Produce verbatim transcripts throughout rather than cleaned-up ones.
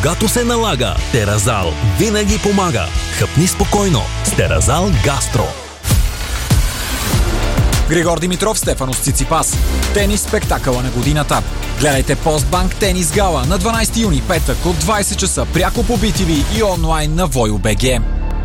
Когато се налага, Теразал винаги помага. Хъпни спокойно с Теразал Гастро. Григор Димитров, Стефанос Циципас. Тенис спектакъла на годината. Гледайте Постбанк Тенис Гала на дванайсети юни, петък от двайсет часа пряко по би ти ви и онлайн на Войо.бг.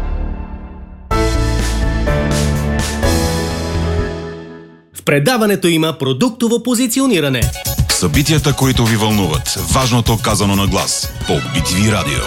В предаването има продуктово позициониране. Събитията, които ви вълнуват. Важното казано на глас. По би ти ви радио.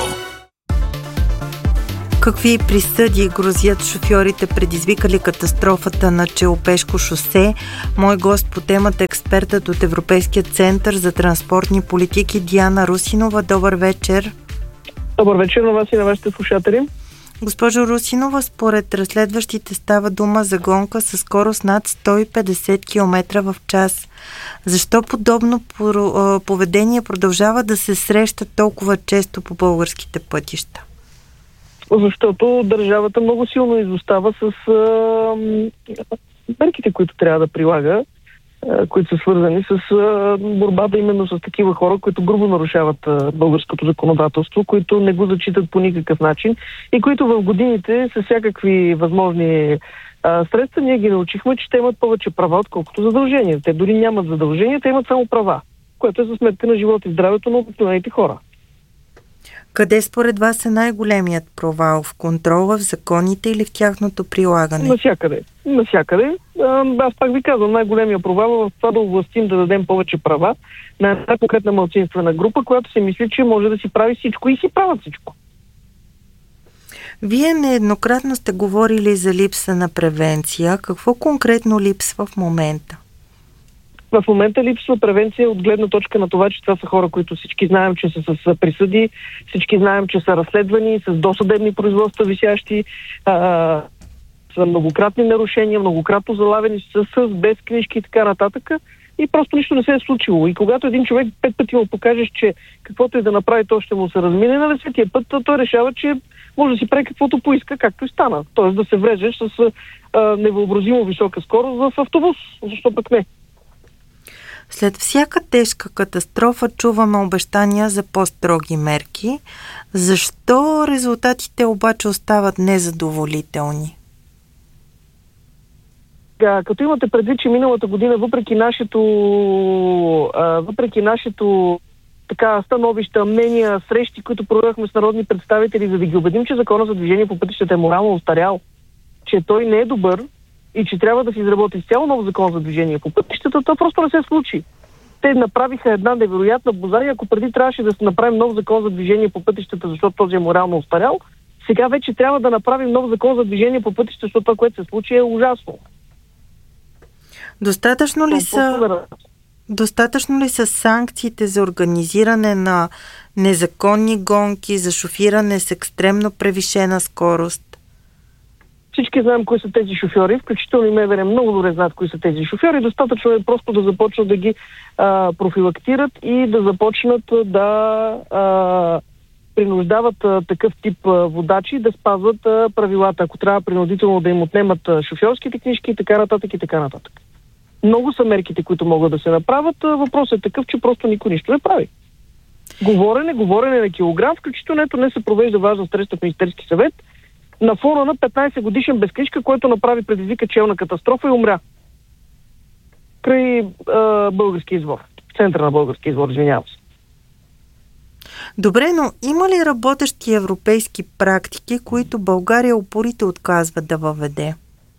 Какви присъди грозят шофьорите, предизвикали катастрофата на Челопешко шосе? Мой гост по темата, експертът от Европейския център за транспортни политики Диана Русинова. Добър вечер. Добър вечер на вас и на вашите слушатели. Госпожо Русинова, според разследващите става дума за гонка със скорост над сто и петдесет километра в час. Защо подобно поведение продължава да се среща толкова често по българските пътища? Защото държавата много силно изостава с а, мерките, които трябва да прилага, а, които са свързани с а, борбата именно с такива хора, които грубо нарушават а, българското законодателство, които не го зачитат по никакъв начин и които в годините с всякакви възможни а, средства ние ги научихме, че те имат повече права, отколкото задължения. Те дори нямат задължения, те имат само права, което е за сметка на живота и здравето на обикновените хора. Къде според вас е най-големият провал? В контрола, в законите или в тяхното прилагане? Навсякъде. Навсякъде. Аз пак ви казвам, най-големия провал е в това да овластим, да дадем повече права на една конкретна малцинствена група, която се мисли, че може да си прави всичко и си правят всичко. Вие нееднократно сте говорили за липса на превенция. Какво конкретно липсва в момента? В момента липсва превенция от гледна точка на това, че това са хора, които всички знаем, че са с присъди, всички знаем, че са разследвани, с досъдебни производства висящи, а, са многократни нарушения, многократно залавени, с, с без книжки и така нататък. И просто нищо не се е случило. И когато един човек пет пъти му покажеш, че каквото и да направи, то ще му се размине на десетия път, той решава, че може да си прави каквото поиска, както и стана. Тоест да се врежеш с а, невъобразимо висока скорост в автобус. Защо пък не? След всяка тежка катастрофа чуваме обещания за по-строги мерки. Защо резултатите обаче остават незадоволителни? Да, като имате предвид, че миналата година, въпреки нашето, а, въпреки нашето така, становища, мнения, срещи, които проведохме с народни представители, за да ги убедим, че закона за движение по пътищата е морално остарял, че той не е добър, и че трябва да се изработи изцяло нов закон за движение по пътищата, то просто не се случи. Те направиха една невероятна боза и ако преди трябваше да се направим нов закон за движение по пътищата, защото този е морално устарял, сега вече трябва да направим нов закон за движение по пътищата, защото това, което се случи, е ужасно. Достатъчно ли са, достатъчно ли са санкциите за организиране на незаконни гонки, за шофиране с екстремно превишена скорост? Всички знаем кои са тези шофьори, включително и МВР много добре знаят кои са тези шофьори. Достатъчно е просто да започнат да ги а, профилактират и да започнат да а, принуждават а, такъв тип а, водачи да спазват а, правилата, ако трябва принудително да им отнемат а, шофьорските книжки и така нататък и така нататък. Много са мерките, които могат да се направят. Въпросът е такъв, че просто никой нищо не прави. Говорене, говорене на килограм, включително ето не се провежда важна среща в Министерски съвет, на фона на петнайсет годишен без книжка, който направи предизвика челна катастрофа и умря. Край е, български извор. В центъра на български извор, извинявам се. Добре, но има ли работещи европейски практики, които България упорито отказва да въведе?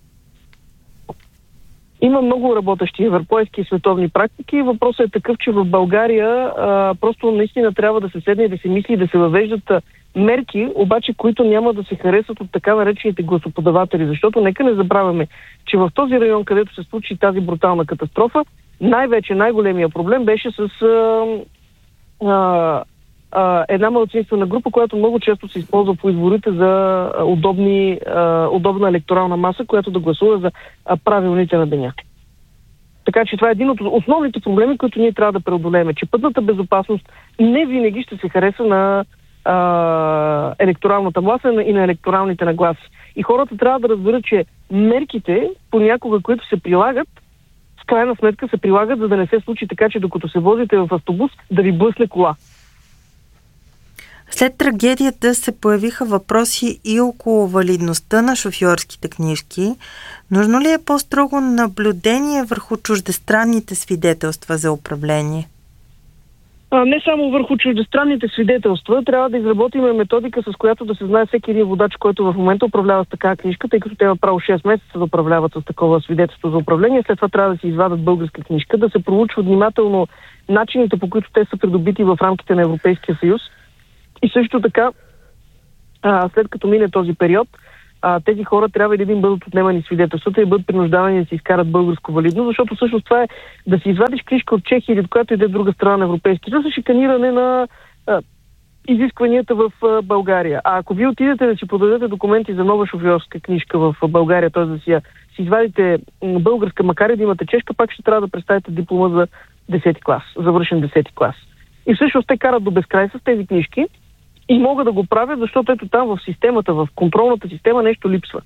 Има много работещи европейски и световни практики. Въпросът е такъв, че в България а, просто наистина трябва да се седне и да се мисли и да се въвеждат мерки, обаче които няма да се харесат от така наречените гласоподаватели. Защото нека не забравяме, че в този район, където се случи тази брутална катастрофа, най-вече най-големия проблем беше с а, а, а, една малцинствена група, която много често се използва по изборите за удобни, а, удобна електорална маса, която да гласува за а, правилните на деня. Така че това е един от основните проблеми, които ние трябва да преодолеем, че пътната безопасност не винаги ще се хареса на а, електоралната маса и на електоралните нагласи. И хората трябва да разберат, че мерките, понякога, които се прилагат, в крайна сметка се прилагат, за да не се случи така, че докато се возите в автобус, да ви блъсне кола. След трагедията се появиха въпроси и около валидността на шофьорските книжки. Нужно ли е по-строго наблюдение върху чуждестранните свидетелства за управление? А, не само върху чуждестранните свидетелства, трябва да изработим методика, с която да се знае всеки един водач, който в момента управлява с такава книжка, тъй като те има право шест месеца да управляват с такова свидетелство за управление. След това трябва да се извадат българска книжка, да се проучват внимателно начините, по които те са придобити в рамките на Европейския съюз. И също така, а, след като мине този период, а, тези хора трябва да им бъдат отнемани свидетелствата и бъдат принуждавани да си изкарат българско валидно, защото всъщност това е да си извадиш книжка от Чехия или от която иде друга страна на Европейския съюз, шиканиране на а, изискванията в а, България. А ако вие отидете да си подадете документи за нова шофьорска книжка в а, България, т.е. да си, си извадите м, българска, макар и да имате чешка, пак ще трябва да представите диплома за десети клас, завършен десети клас. И всъщност те карат до безкрай с тези книжки и могат да го правят, защото ето там в системата, в контролната система нещо липсва.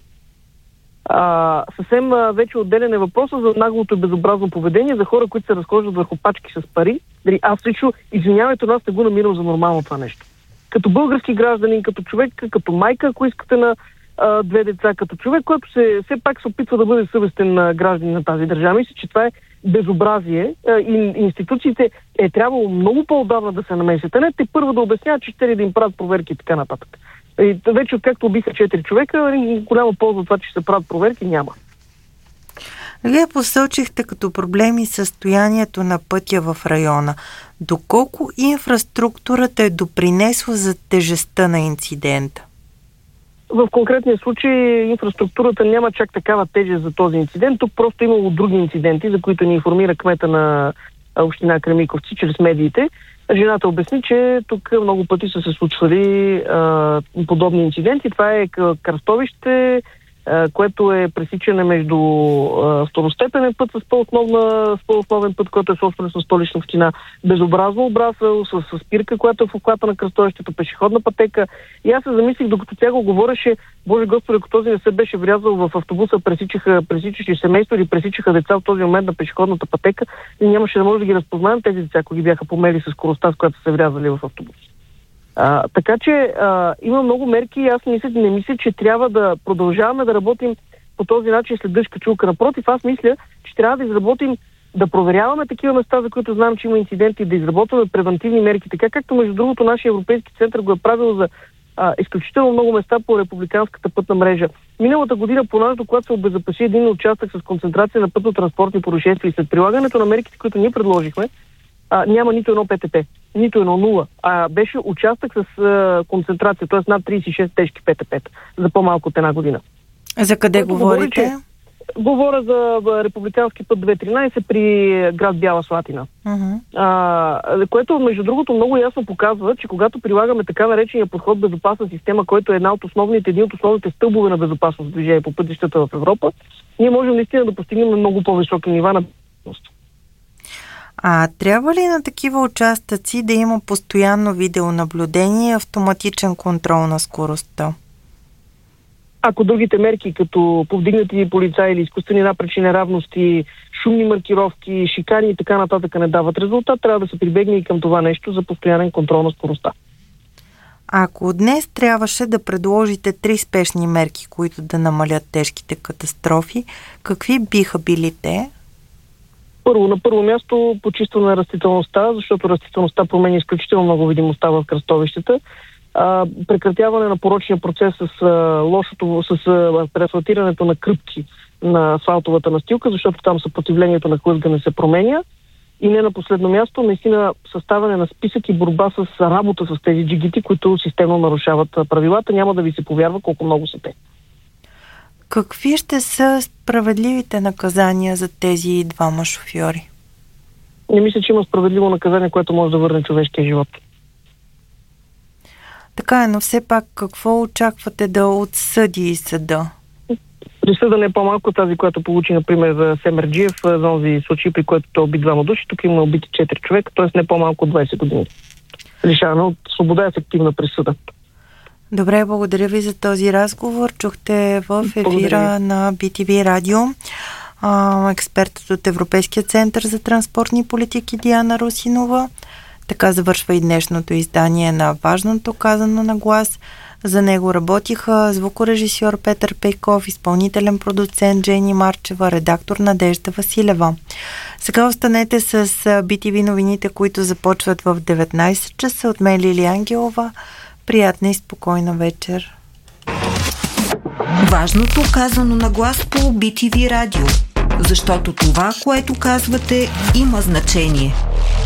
А, съвсем а, вече отделен е въпроса за наглото и безобразно поведение за хора, които се разхождат върху пачки с пари. Дали, аз лично, извинявайте, аз не го намирам за нормално това нещо. Като български гражданин, като човек, като майка, ако искате на а, две деца, като човек, който се, все пак се опитва да бъде съвестен а, гражданин на тази държава. Мисля, че това е безобразие а, и институциите е трябвало много по-отдавна да се намесят. А не те първо да обясняват, че ще ли да им правят проверки и така нататък. И вече откакто убиха четири човека, голяма полза от това, че се правят проверки, няма. Вие посочихте като проблеми състоянието на пътя в района. Доколко инфраструктурата е допринесла за тежестта на инцидента? В конкретния случай инфраструктурата няма чак такава тежест за този инцидент. Тук просто имало други инциденти, за които ни информира кмета на община Кремиковци чрез медиите. Жената обясни, че тук много пъти са се случвали а, подобни инциденти. Това е кръстовище, а, което е пресичане между а, второстепенен път с, по-основна, с по-основен път, който е собственост на Столична община, безобразно обрасъл, с, с спирка, която е в обхвата на кръстовището, пешеходна пътека. И аз се замислих, докато тя го говореше, Боже Господи, ако този не се беше врязал в автобуса, пресичаха, пресичащи семейство или пресичаха деца в този момент на пешеходната пътека, и нямаше да може да ги разпознаем тези деца, ако ги бяха помели с скоростта, с която са се врязали в автобус. А, така че а, има много мерки и аз мисля, не мисля, че трябва да продължаваме да работим по този начин след дъжд качулка. Напротив, аз мисля, че трябва да изработим, да проверяваме такива места, за които знаем, че има инциденти, да изработваме превентивни мерки. Така както между другото нашия Европейски център го е правил за а, изключително много места по републиканската пътна мрежа. Миналата година по наш доклад се обезопаси един участък с концентрация на пътно-транспортни происшествия и след прилагането на мерките, които ние предложихме, а, няма нито едно ПТП, нито едно нула, а беше участък с а, концентрация, т.е. над тридесет и шест тежки ПТП-та за по-малко от една година. За къде Което говорите? Говори, че, говоря за републикански път двеста и тринадесет при град Бяла Слатина. Uh-huh. А, което, между другото, много ясно показва, че когато прилагаме така наречения подход безопасна система, който е една от основните, един от основните стълбове на безопасност движение по пътищата в Европа, ние можем наистина да постигнем много по-високи нива на безопасност. А трябва ли на такива участъци да има постоянно видеонаблюдение и автоматичен контрол на скоростта? Ако другите мерки, като повдигнати полицаи или изкуствени напречни неравности, шумни маркировки, шикани и така нататък не дават резултат, трябва да се прибегне и към това нещо за постоянен контрол на скоростта. Ако днес трябваше да предложите три спешни мерки, които да намалят тежките катастрофи, какви биха били те? Първо, на първо място почистване на растителността, защото растителността променя изключително много видимостта в кръстовищата. А, прекратяване на порочния процес с а, лошото, с а, преасфалтирането на кръпки на асфалтовата настилка, защото там съпротивлението на хлъзгане се променя. И не на последно място, наистина съставяне на списък и борба с работа с тези джигити, които системно нарушават правилата. Няма да ви се повярва колко много са те. Какви ще са справедливите наказания за тези двама шофьори? Не мисля, че има справедливо наказание, което може да върне човешкия живот. Така е, но все пак какво очаквате да отсъди съда? Присъда не е по-малко тази, която получи, например, за Семерджиев, за този случай, при който той уби двама души. Тук има убити четири човека, т.е. не по-малко от двадесет години. Лишаване от свобода, ефективна присъда. Добре, благодаря ви за този разговор. Чухте в ефира на Би Ти Ви радио а, експертът от Европейския център за транспортни политики Диана Русинова. Така завършва и днешното издание на Важното казано на глас. За него работиха звукорежисьор Петър Пейков, изпълнителен продуцент Жени Марчева, редактор Надежда Василева. Сега останете с би ти ви новините, които започват в деветнайсет часа от мен Лили Ангелова. Приятна и спокойна вечер. Важното казано на глас по би ти ви радио, защото това, което казвате, има значение.